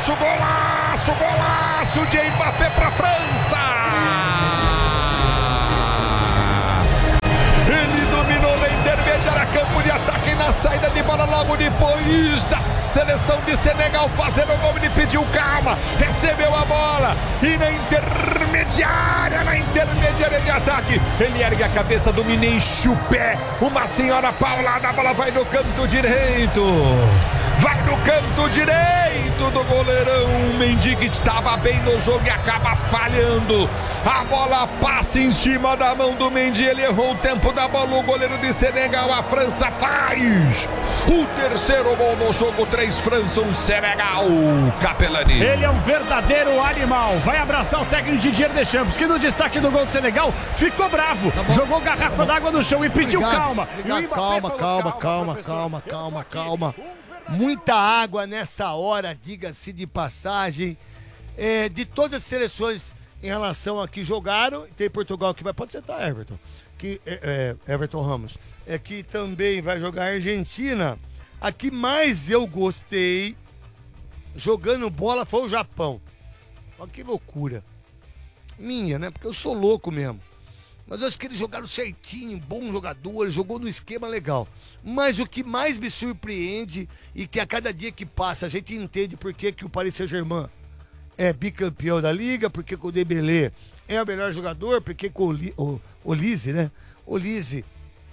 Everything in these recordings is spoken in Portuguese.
golaço, golaço, golaço de Mbappé para a França. Ele dominou na intermediária, campo de ataque na saída de bola logo depois da seleção de Senegal fazer o gol. Ele pediu calma, recebeu a bola e na intermediária de ataque, ele ergue a cabeça, domina, enche o pé, uma senhora paulada, a bola vai no canto direito. Vai no canto direito do goleirão Mendy, que estava bem no jogo e acaba falhando. A bola passa em cima da mão do Mendy, ele errou o tempo da bola, o goleiro de Senegal. A França faz o terceiro gol no jogo, 3 França, 1 Senegal. Capelani. Ele é um verdadeiro animal, vai abraçar o técnico Didier Deschamps, que no destaque do gol do Senegal ficou bravo, jogou garrafa d'água no chão e pediu calma. Calma. Muita água nessa hora, diga-se de passagem. De todas as seleções em relação a que jogaram, tem Portugal que vai, pode sentar, Everton, que Everton Ramos, que também vai jogar a Argentina. A que mais eu gostei jogando bola foi o Japão. Olha que loucura minha, né? Porque eu sou louco mesmo. Mas eu acho que eles jogaram certinho, bom jogador, jogou no esquema legal. Mas o que mais me surpreende, e que a cada dia que passa a gente entende por que o Paris Saint-Germain é bicampeão da Liga, porque o Dembélé é o melhor jogador, porque o Olise, né? Olise,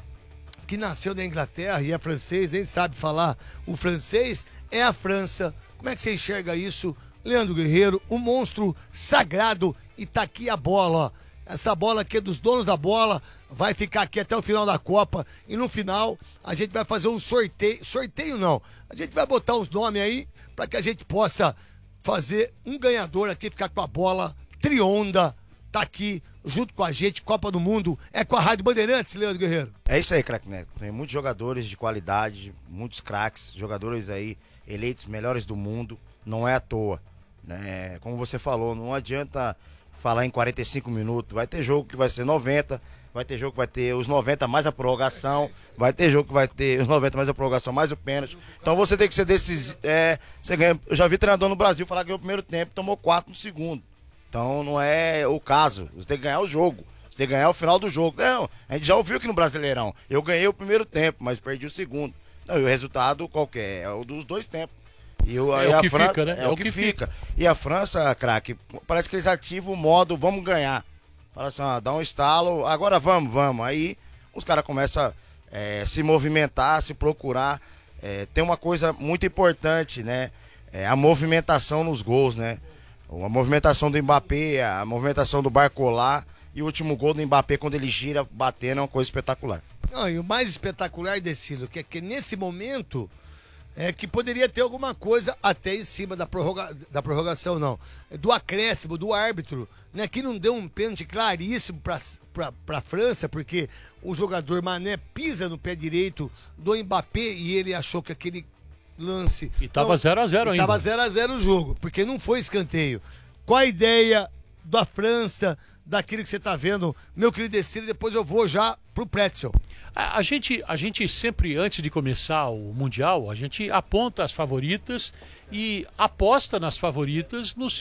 que nasceu na Inglaterra e é francês, nem sabe falar o francês, é a França. Como é que você enxerga isso, Leandro Guerreiro? Um monstro sagrado, e tá aqui a bola, ó. Essa bola aqui é dos donos da bola, vai ficar aqui até o final da Copa, e no final a gente vai fazer um sorteio não, a gente vai botar uns nomes aí para que a gente possa fazer um ganhador aqui, ficar com a bola Trionda, tá aqui junto com a gente. Copa do Mundo é com a Rádio Bandeirantes, Leandro Guerreiro. É isso aí, craque Neto, tem muitos jogadores de qualidade, muitos craques, jogadores aí eleitos melhores do mundo, não é à toa, né? Como você falou, não adianta falar em 45 minutos, vai ter jogo que vai ser 90, vai ter jogo que vai ter os 90 mais a prorrogação, vai ter jogo que vai ter os 90 mais a prorrogação, mais o pênalti. Então você tem que ser desses, você ganha, eu já vi treinador no Brasil falar que ganhou o primeiro tempo, tomou 4 no segundo. Então não é o caso, você tem que ganhar o jogo, você tem que ganhar o final do jogo. Não, a gente já ouviu aqui no Brasileirão, eu ganhei o primeiro tempo, mas perdi o segundo. Não, e o resultado qual que é? É o dos dois tempos. E o que França, fica, né? É o que fica. E a França, craque, parece que eles ativam o modo vamos ganhar. Fala assim, dá um estalo, agora vamos. Aí os caras começam a se movimentar, se procurar. Tem uma coisa muito importante, né? A movimentação nos gols, né? A movimentação do Mbappé, a movimentação do Barcola e o último gol do Mbappé quando ele gira batendo é uma coisa espetacular. Não, e o mais espetacular, Decilo, que é que nesse momento que poderia ter alguma coisa até em cima da prorrogação, não. Do acréscimo, do árbitro, né? Que não deu um pênalti claríssimo pra França, porque o jogador Mané pisa no pé direito do Mbappé e ele achou que aquele lance... E tava 0x0 ainda. Tava 0x0 o jogo, porque não foi escanteio. Qual a ideia da França, daquilo que você tá vendo, meu querido Decilo, depois eu vou já pro Pretzel. A gente sempre, antes de começar o Mundial, a gente aponta as favoritas e aposta nas favoritas nos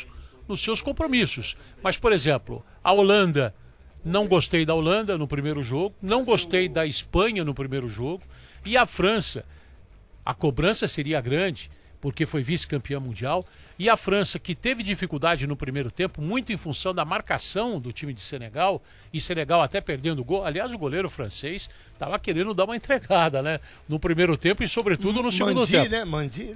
seus compromissos. Mas, por exemplo, a Holanda, não gostei da Holanda no primeiro jogo, não gostei da Espanha no primeiro jogo, e a França, a cobrança seria grande, porque foi vice-campeã mundial, e a França, que teve dificuldade no primeiro tempo, muito em função da marcação do time de Senegal, e Senegal até perdendo o gol. Aliás, o goleiro francês estava querendo dar uma entregada, né? No primeiro tempo e, sobretudo, no segundo tempo. Mandi,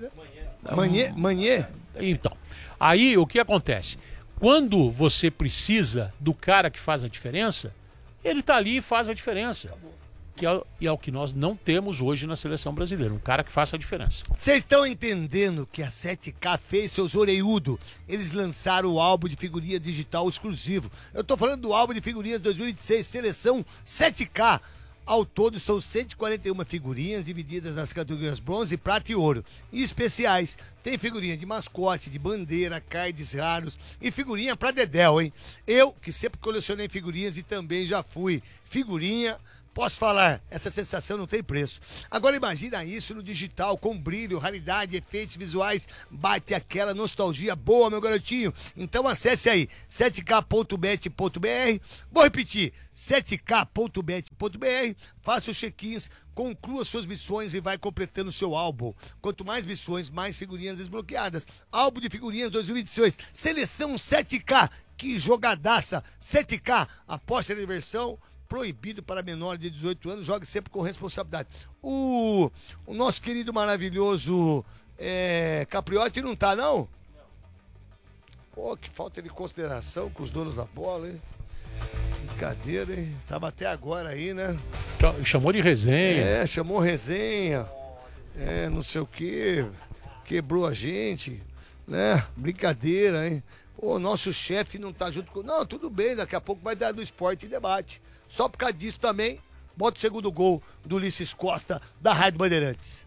né? Manier. Então, aí o que acontece? Quando você precisa do cara que faz a diferença, ele está ali e faz a diferença. Que é o que nós não temos hoje na seleção brasileira, um cara que faça a diferença. Vocês estão entendendo que a 7K fez seus orelhudos? Eles lançaram o álbum de figurinha digital exclusivo. Eu tô falando do álbum de figurinhas 2026, seleção 7K. Ao todo são 141 figurinhas divididas nas categorias bronze, prata e ouro. E especiais, tem figurinha de mascote, de bandeira, cards raros e figurinha pra dedéu, hein? Eu, que sempre colecionei figurinhas e também já fui figurinha, Posso falar, essa sensação não tem preço. Agora imagina isso no digital, com brilho, raridade, efeitos visuais, bate aquela nostalgia boa, meu garotinho. Então acesse aí, 7k.bet.br, vou repetir, 7k.bet.br, faça os check-ins, conclua suas missões e vai completando seu álbum. Quanto mais missões, mais figurinhas desbloqueadas. Álbum de figurinhas 2022, seleção 7K, que jogadaça, 7K, aposta de diversão, proibido para menores de 18 anos, jogue sempre com responsabilidade. O nosso querido maravilhoso Capriotti não tá, não? Pô, que falta de consideração com os donos da bola, hein? Brincadeira, hein? Tava até agora aí, né? Chamou de resenha. Chamou resenha. Não sei o quê. Quebrou a gente, né? Brincadeira, hein? O nosso chefe não tá junto com... Não, tudo bem, daqui a pouco vai dar do Esporte e Debate. Só por causa disso também, bota o segundo gol do Ulisses Costa, da Rádio Bandeirantes.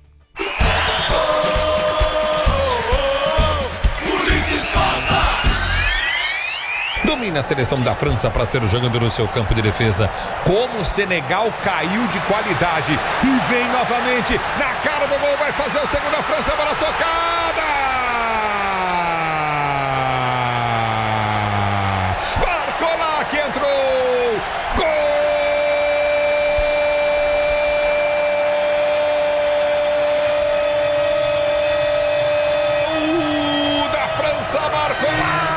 Ulisses Costa! Domina a seleção da França para ser o jogador no seu campo de defesa. Como o Senegal caiu de qualidade. E vem novamente na cara do gol, vai fazer o segundo a França, bola tocada! Barcola que entrou! Gol! Da França, Barcola!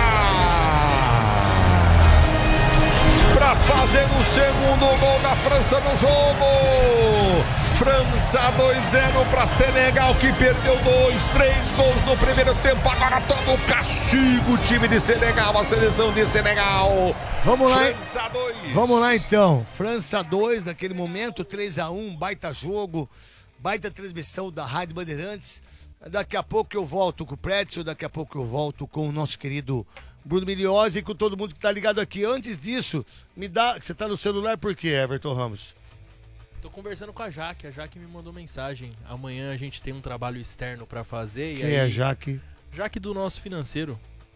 Para fazer o segundo gol da França no jogo. França 2-0 para Senegal, que perdeu 3 gols no primeiro tempo. Agora todo o castigo, o time de Senegal, a seleção de Senegal. Vamos lá, França 2. Vamos lá então. França 2, naquele momento, 3-1, baita jogo, baita transmissão da Rádio Bandeirantes. Daqui a pouco eu volto com o Pretzel, daqui a pouco eu volto com o nosso querido Bruno Miliose e com todo mundo que tá ligado aqui. Antes disso, me dá... Você tá no celular por quê, Everton Ramos? Tô conversando com a Jaque me mandou mensagem. Amanhã a gente tem um trabalho externo pra fazer. Quem é a Jaque? Jaque do nosso financeiro.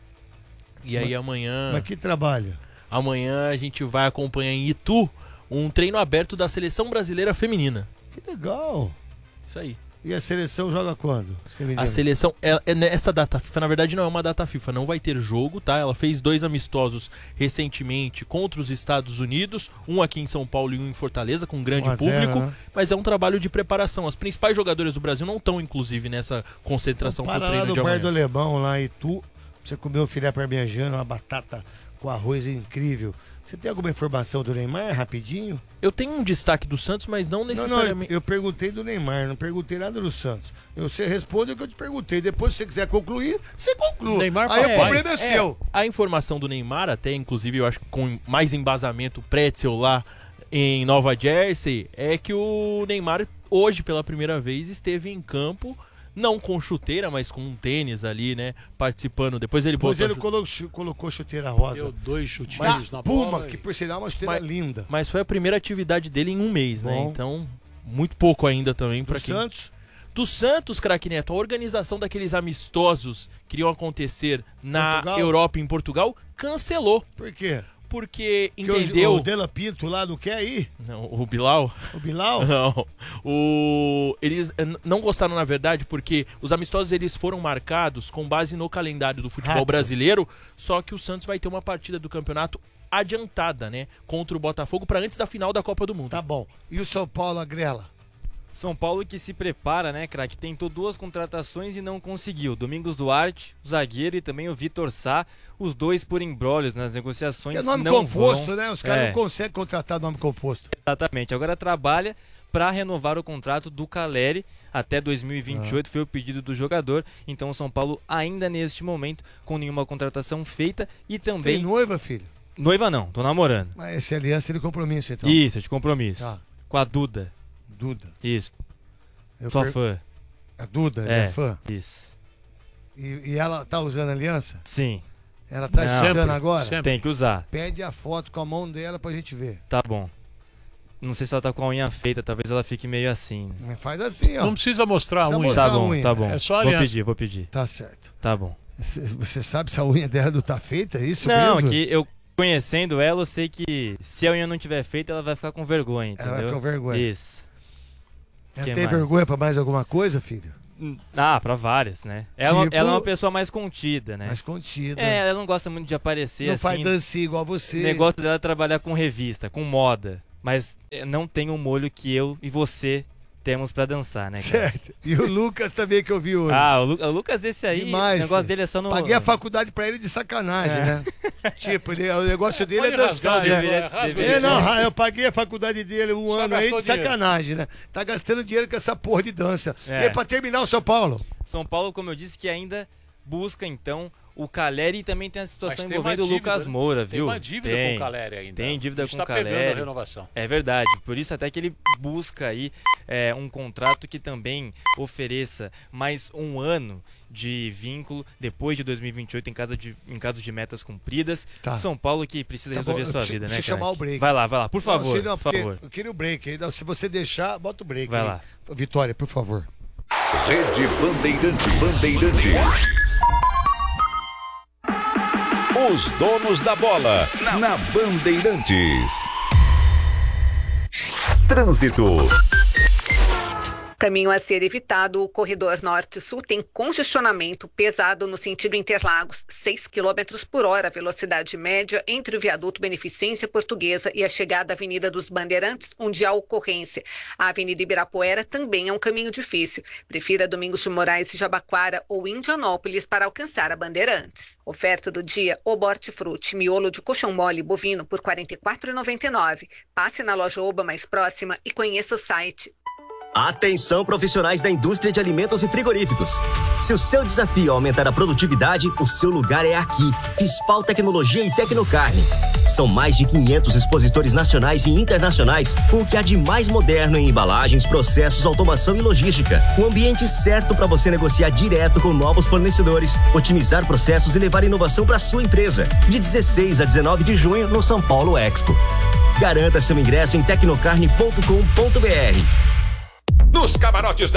E aí amanhã... Mas que trabalho? Amanhã a gente vai acompanhar em Itu um treino aberto da Seleção Brasileira Feminina. Que legal. Isso aí. E a seleção joga quando? Feminina? A seleção, nessa data FIFA, na verdade não é uma data FIFA, não vai ter jogo, tá? Ela fez 2 amistosos recentemente contra os Estados Unidos, um aqui em São Paulo e um em Fortaleza, com um grande 1-0, público, né? Mas é um trabalho de preparação. As principais jogadoras do Brasil não estão, inclusive, nessa concentração pro treino de Para lá amanhã. do Bar do Alemão, lá em Itu, você comeu um filé parmegiano, uma batata com arroz incrível. Você tem alguma informação do Neymar, rapidinho? Eu tenho um destaque do Santos, mas não necessariamente... Não, eu perguntei do Neymar, não perguntei nada do Santos. Você responde o que eu te perguntei. Depois, se você quiser concluir, você conclui. Neymar aí o papai. problema é seu. A informação do Neymar, até inclusive eu acho que com mais embasamento, Pretzel lá em Nova Jersey, é que o Neymar hoje pela primeira vez esteve em campo, não com chuteira, mas com um tênis ali, né, participando. Depois ele Depois botou ele colocou chuteira rosa. Deu 2 chutinhos na Puma, bola. que por sinal é uma chuteira linda. Mas foi a primeira atividade dele em um mês, né? Bom. Então, muito pouco ainda também para quem... Santos? Do Santos, craque Neto, a organização daqueles amistosos que iriam acontecer na Portugal? Europa e em Portugal cancelou. Por quê? Porque Porque entendeu... o Della Pinto lá não quer ir? Não, o Bilal? O Bilal? Não. Eles não gostaram, na verdade, porque os amistosos eles foram marcados com base no calendário do futebol Rápido. brasileiro, só que o Santos vai ter uma partida do campeonato adiantada, né? Contra o Botafogo para antes da final da Copa do Mundo. Tá bom. E o São Paulo, Agrela? São Paulo que se prepara, né, craque? Tentou 2 contratações e não conseguiu. Domingos Duarte, o zagueiro, e também o Vitor Sá, os dois por embrólios nas negociações. Que é nome não composto, vão... né? Os caras não conseguem contratar nome composto. Exatamente. Agora trabalha para renovar o contrato do Caleri até 2028, foi o pedido do jogador. Então o São Paulo ainda neste momento com nenhuma contratação feita e também... Tem noiva, filho? Noiva não, tô namorando. Mas essa aliança é de compromisso, então. Isso, de compromisso. Tá. Com a Duda. Duda. Isso. Eu Sua fã. A Duda é fã? Isso. E ela tá usando aliança? Sim. Ela tá Não. escutando Sempre, agora? sempre. Tem que usar. Pede a foto com a mão dela pra gente ver. Tá bom. Não sei se ela tá com a unha feita, talvez ela fique meio assim. Né? Mas faz assim, ó. Não precisa mostrar a Precisa unha. mostrar. Tá a bom, unha. tá bom. É só vou aliança. pedir. Tá certo. Tá bom. Você sabe se a unha dela não tá feita? É isso Não, mesmo? aqui eu Conhecendo ela, eu sei que se a unha não tiver feita, ela vai ficar com vergonha, entendeu? Ela vai ficar com vergonha. Isso. Ela Que tem mais? vergonha pra mais alguma coisa, filho? Pra várias, né? Ela Tipo? é uma pessoa mais contida, né? Mais contida. Ela não gosta muito de aparecer Não assim. faz dancinha igual você. O negócio dela é trabalhar com revista, com moda. Mas não tem o molho que eu e você temos pra dançar, né, cara? Certo. E o Lucas também que eu vi hoje. O Lucas esse aí, Demais, o negócio dele é só no... Paguei a faculdade pra ele de sacanagem, né? Tipo, o negócio dele Pode é dançar, rasgar o né? dedo, rasga o dedo. Não, eu paguei a faculdade dele um Só ano aí de gastou dinheiro. sacanagem, né? Tá gastando dinheiro com essa porra de dança. E aí, pra terminar o São Paulo? São Paulo, como eu disse, que ainda busca, então, o Caleri, e também tem a situação Mas tem envolvendo uma o Lucas dívida, né? Moura, Tem viu? uma dívida com o Caleri ainda. Tem dívida com o Está pegando a Caleri. renovação. É verdade, por isso até que ele busca aí um contrato que também ofereça mais um ano de vínculo depois de 2028 em caso de metas cumpridas. Tá. São Paulo que precisa Tá resolver bom, sua eu vida, né, preciso cara? chamar o break. Vai lá, por favor, Não, por favor. Eu queria o break aí. Se você deixar, bota o break. Vai aí. lá. Vitória, por favor. Rede Bandeirantes. Os donos da bola na Bandeirantes. Trânsito. Caminho a ser evitado, o corredor norte-sul tem congestionamento pesado no sentido Interlagos, 6 km por hora, velocidade média entre o viaduto Beneficência Portuguesa e a chegada à Avenida dos Bandeirantes, onde há ocorrência. A Avenida Ibirapuera também é um caminho difícil. Prefira Domingos de Moraes e Jabaquara ou Indianópolis para alcançar a Bandeirantes. Oferta do dia, Oba Hortifruti, miolo de colchão mole bovino por R$ 44,99. Passe na loja Oba mais próxima e conheça o site. Atenção, profissionais da indústria de alimentos e frigoríficos. Se o seu desafio é aumentar a produtividade, o seu lugar é aqui. Fispal Tecnologia e Tecnocarne. São mais de 500 expositores nacionais e internacionais com o que há de mais moderno em embalagens, processos, automação e logística. O ambiente certo para você negociar direto com novos fornecedores, otimizar processos e levar inovação para sua empresa. De 16 a 19 de junho no São Paulo Expo. Garanta seu ingresso em tecnocarne.com.br. Nos camarotes da